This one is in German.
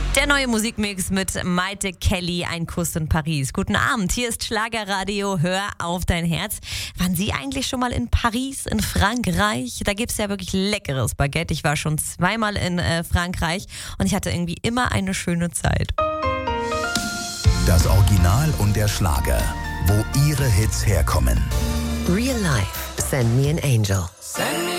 Der neue Musikmix mit Maite Kelly, ein Kuss in Paris. Guten Abend, hier ist Schlagerradio, hör auf dein Herz. Waren Sie eigentlich schon mal in Paris, in Frankreich? Da gibt's ja wirklich leckeres Baguette. Ich war schon zweimal in Frankreich und ich hatte irgendwie immer eine schöne Zeit. Das Original und der Schlager, wo Ihre Hits herkommen. Real Life, Send Me an Angel.